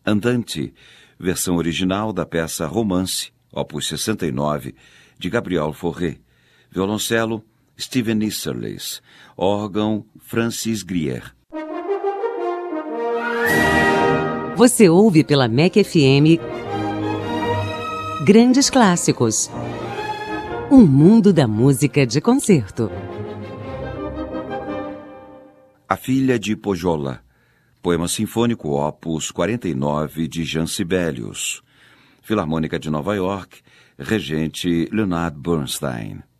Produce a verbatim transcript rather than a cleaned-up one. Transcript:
Andante, versão original da peça Romance, opus sessenta e nove, de Gabriel Fauré. Violoncelo, Steven Isserles. Órgão, Francis Grier. Você ouve pela M E C F M Grandes Clássicos. Um mundo da música de concerto. A Filha de Pohjola. Poema sinfônico opus quarenta e nove de Jean Sibelius. Filarmônica de Nova York, regente Leonard Bernstein.